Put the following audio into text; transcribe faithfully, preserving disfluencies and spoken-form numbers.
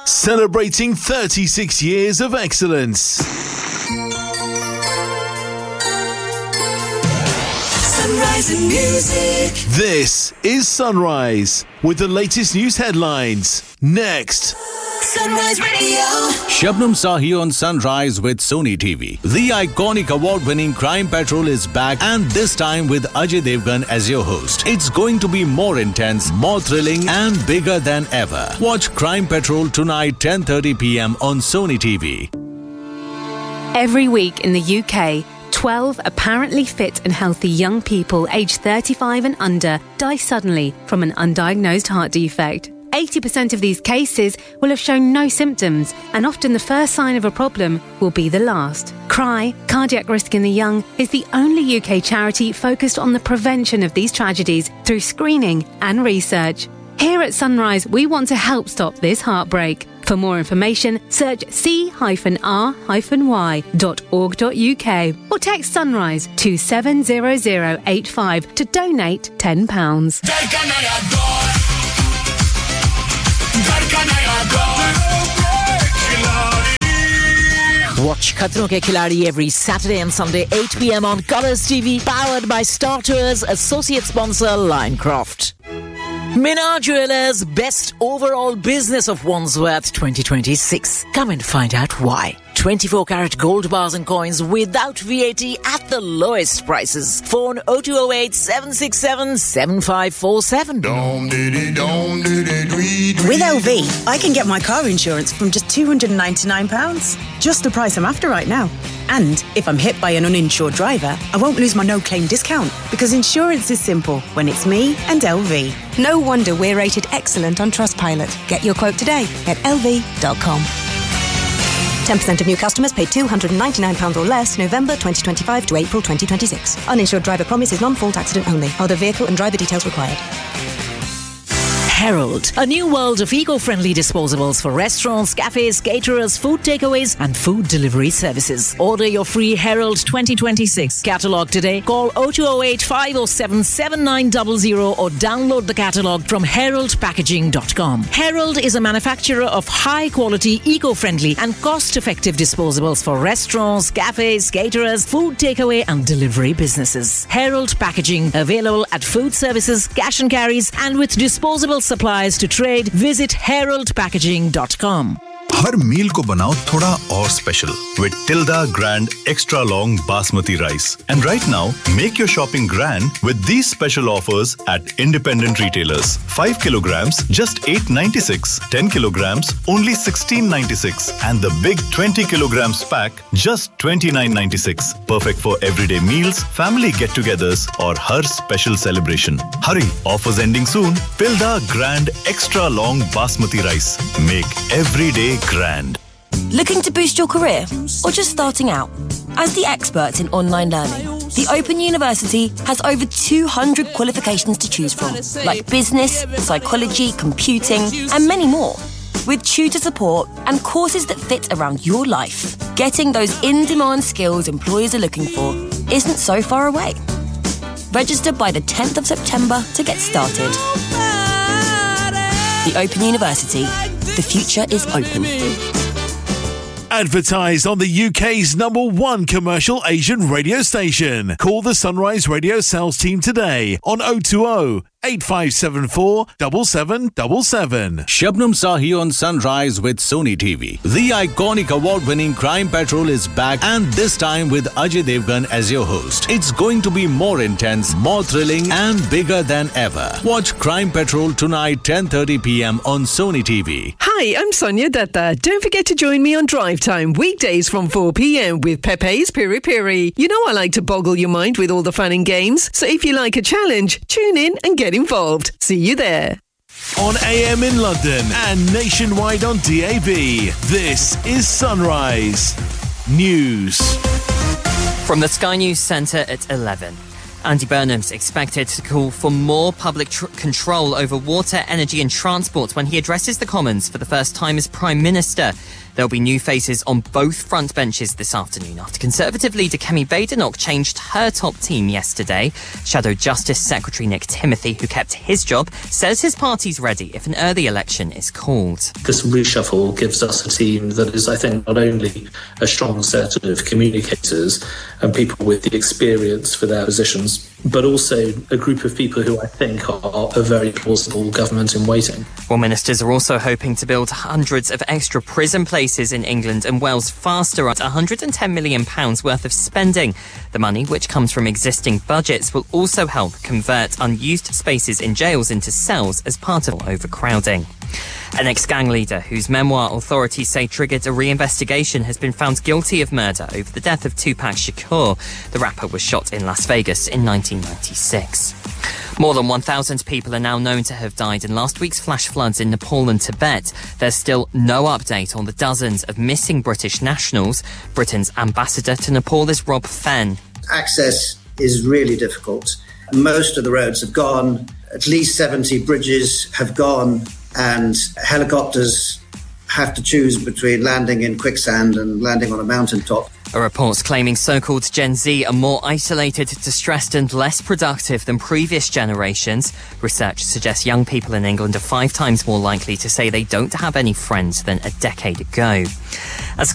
Celebrating thirty-six years of excellence. Sunrise in music. This is Sunrise with the latest news headlines. Next. Sunrise Radio. Shabnam Sahi on Sunrise with Sony T V. The iconic award-winning Crime Patrol is back, and this time with Ajay Devgan as your host. It's going to be more intense, more thrilling, and bigger than ever. Watch Crime Patrol tonight, ten thirty p.m. on Sony T V. Every week in the U K, twelve apparently fit and healthy young people aged thirty-five and under die suddenly from an undiagnosed heart defect. eighty percent of these cases will have shown no symptoms, and often the first sign of a problem will be the last. CRY, Cardiac Risk in the Young, is the only U K charity focused on the prevention of these tragedies through screening and research. Here at Sunrise, we want to help stop this heartbreak. For more information, search c r y dot org dot u k or text Sunrise to seven zero zero eight five to donate ten pounds. Watch Khatron Ke Khiladi every Saturday and Sunday, eight p.m. on Colours T V, powered by Star Tours, associate sponsor Linecroft. Mina Jewelers Best Overall Business of Wandsworth twenty twenty-six. Come and find out why. twenty-four carat gold bars and coins without V A T at the lowest prices. Phone oh two oh eight, seven six seven, seven five four seven. With L V, I can get my car insurance from just two hundred ninety-nine pounds. Just the price I'm after right now. And if I'm hit by an uninsured driver, I won't lose my no-claim discount, because insurance is simple when it's me and L V. No wonder we're rated excellent on Trustpilot. Get your quote today at L V dot com. ten percent of new customers paid two hundred ninety-nine pounds or less November twenty twenty-five to April twenty twenty-six. Uninsured driver promise is non-fault accident only. Other vehicle and driver details required. Herald, a new world of eco-friendly disposables for restaurants, cafes, caterers, food takeaways and food delivery services. Order your free Herald twenty twenty-six catalogue today. Call oh two oh eight, five oh seven, seven nine zero zero or download the catalogue from herald packaging dot com. Herald is a manufacturer of high-quality, eco-friendly and cost-effective disposables for restaurants, cafes, caterers, food takeaway and delivery businesses. Herald Packaging, available at food services, cash and carries and with disposable supplies to trade. Visit herald packaging dot com. हर मील को बनाओ थोड़ा और special with Tilda Grand Extra Long Basmati Rice. And right now, make your shopping grand with these special offers at independent retailers. five kilograms, just eight ninety-six. ten kilograms, only sixteen ninety-six. And the big twenty kilograms pack, just twenty-nine ninety-six. Perfect for everyday meals, family get-togethers, or her special celebration. Hurry, offers ending soon. Tilda Grand Extra Long Basmati Rice. Make every day grand. Looking to boost your career or just starting out? As the experts in online learning, the Open University has over two hundred qualifications to choose from, like business, psychology, computing, and many more. With tutor support and courses that fit around your life, getting those in-demand skills employers are looking for isn't so far away. Register by the tenth of September to get started. The Open University. The future is open. Advertised on the U K's number one commercial Asian radio station. Call the Sunrise Radio sales team today on oh two oh, eight five seven four, seven seven seven seven. Shabnam Sahi on Sunrise with Sony T V. The iconic award-winning Crime Patrol is back, and this time with Ajay Devgan as your host. It's going to be more intense, more thrilling, and bigger than ever. Watch Crime Patrol tonight, ten thirty p.m. on Sony T V. Hi, I'm Sonia Datta. Don't forget to join me on Drive Time weekdays from four p.m. with Pepe's Piri Piri. You know I like to boggle your mind with all the fun and games, so if you like a challenge, tune in and get involved. See you there. On A M in London and nationwide on D A B, this is Sunrise News. From the Sky News Centre at eleven. Andy Burnham's expected to call for more public tr- control over water, energy and transport when he addresses the Commons for the first time as Prime Minister. There'll be new faces on both front benches this afternoon after Conservative leader Kemi Badenoch changed her top team yesterday. Shadow Justice Secretary Nick Timothy, who kept his job, says his party's ready if an early election is called. This reshuffle gives us a team that is, I think, not only a strong set of communicators and people with the experience for their positions, but also a group of people who I think are a very plausible government in waiting. Well, ministers are also hoping to build hundreds of extra prison places in England and Wales faster at one hundred ten million pounds worth of spending. The money, which comes from existing budgets, will also help convert unused spaces in jails into cells as part of overcrowding. An ex-gang leader whose memoir authorities say triggered a re-investigation has been found guilty of murder over the death of Tupac Shakur. The rapper was shot in Las Vegas in nineteen ninety-six. More than one thousand people are now known to have died in last week's flash floods in Nepal and Tibet. There's still no update on the dozens of missing British nationals. Britain's ambassador to Nepal is Rob Fenn. Access is really difficult. Most of the roads have gone. At least seventy bridges have gone. And helicopters have to choose between landing in quicksand and landing on a mountaintop. A report's claiming so-called Gen Z are more isolated, distressed and less productive than previous generations. Research suggests young people in England are five times more likely to say they don't have any friends than a decade ago. As